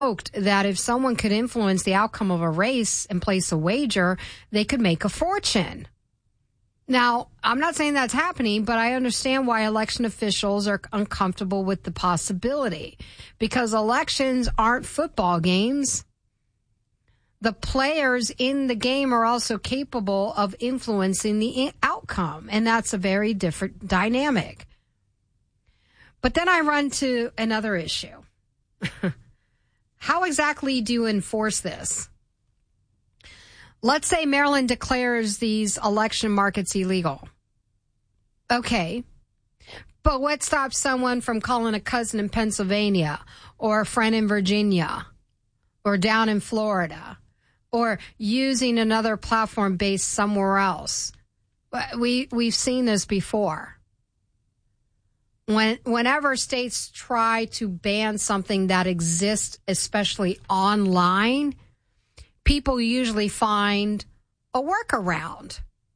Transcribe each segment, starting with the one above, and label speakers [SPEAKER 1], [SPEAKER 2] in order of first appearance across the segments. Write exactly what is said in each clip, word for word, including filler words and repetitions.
[SPEAKER 1] that if someone could influence the outcome of a race and place a wager, they could make a fortune. Now, I'm not saying that's happening, but I understand why election officials are uncomfortable with the possibility, because elections aren't football games. The players in the game are also capable of influencing the outcome, and that's a very different dynamic. But then I run to another issue. How exactly do you enforce this? Let's say Maryland declares these election markets illegal. Okay. But what stops someone from calling a cousin in Pennsylvania or a friend in Virginia or down in Florida or using another platform based somewhere else? We, we've seen this before. When, whenever states try to ban something that exists, especially online, people usually find a workaround.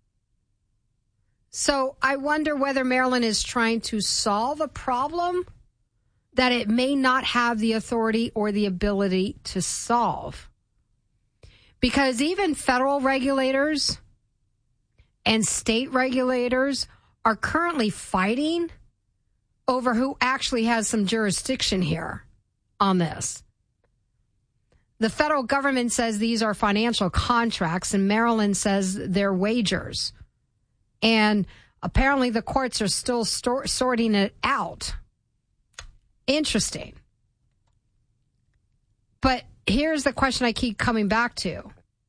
[SPEAKER 1] So I wonder whether Maryland is trying to solve a problem that it may not have the authority or the ability to solve. Because even federal regulators and state regulators are currently fighting over who actually has some jurisdiction here on this. The federal government says these are financial contracts, and Maryland says they're wagers. And apparently the courts are still stor- sorting it out. Interesting. But here's the question I keep coming back to.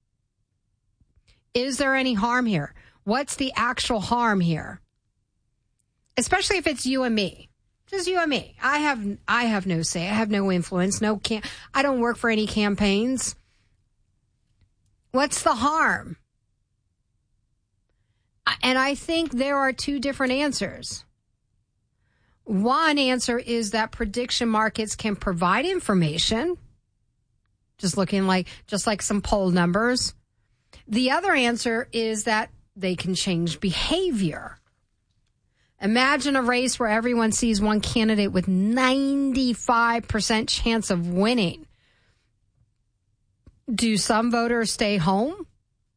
[SPEAKER 1] Is there any harm here? What's the actual harm here? Especially if it's you and me. Just you and me. I have I have no say. I have no influence. No can I don't work for any campaigns. What's the harm? And I think there are two different answers. One answer is that prediction markets can provide information. Just looking like just like some poll numbers. The other answer is that they can change behavior. Imagine a race where everyone sees one candidate with ninety-five percent chance of winning. Do some voters stay home?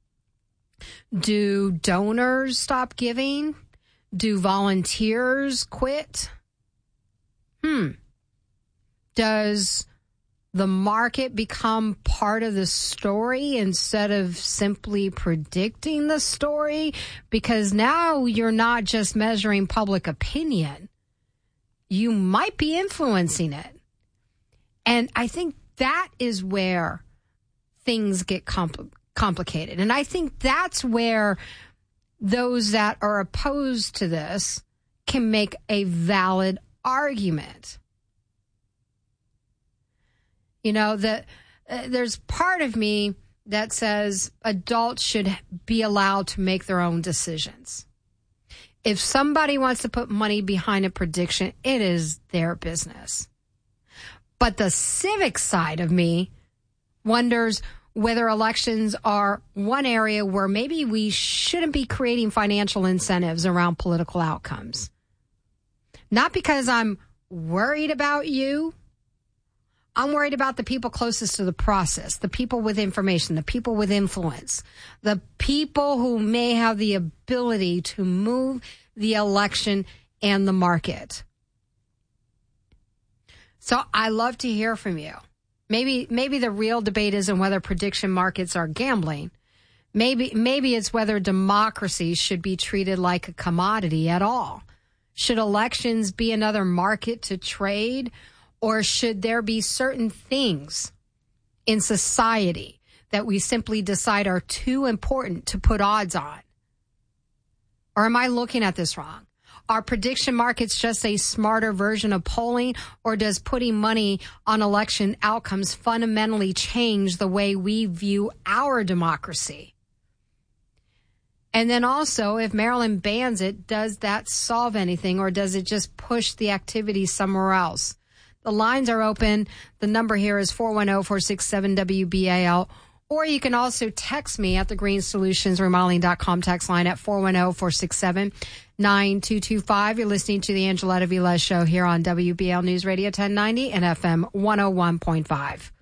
[SPEAKER 1] Do donors stop giving? Do volunteers quit? Hmm. Does the market become part of the story instead of simply predicting the story? Because now you're not just measuring public opinion. You might be influencing it. And I think that is where things get compl- complicated. And I think that's where those that are opposed to this can make a valid argument. You know, the, uh, there's part of me that says adults should be allowed to make their own decisions. If somebody wants to put money behind a prediction, it is their business. But the civic side of me wonders whether elections are one area where maybe we shouldn't be creating financial incentives around political outcomes. Not because I'm worried about you. I'm worried about the people closest to the process, the people with information, the people with influence, the people who may have the ability to move the election and the market. So I love to hear from you. Maybe maybe the real debate isn't whether prediction markets are gambling. Maybe maybe it's whether democracy should be treated like a commodity at all. Should elections be another market to trade? Or should there be certain things in society that we simply decide are too important to put odds on? Or am I looking at this wrong? Are prediction markets just a smarter version of polling, or does putting money on election outcomes fundamentally change the way we view our democracy? And then also, if Maryland bans it, does that solve anything, or does it just push the activity somewhere else? The lines are open. The number here is four one zero, four six seven, W B A L. Or you can also text me at the green solutions remodeling dot com text line at four one zero, four six seven, nine two two five. You're listening to the Angeletta Vilez Show here on W B L News Radio ten ninety and F M one oh one point five.